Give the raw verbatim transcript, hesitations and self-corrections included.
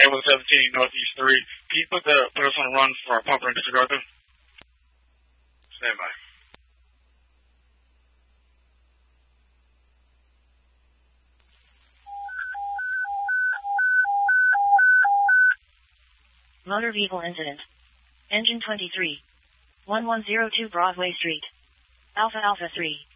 Able seventeen, Northeast three. Can you put, the, put us on a run for our pumper and disregard them? Stand by. Motor vehicle incident. Engine twenty-three. one one zero two Broadway Street. Alpha Alpha three.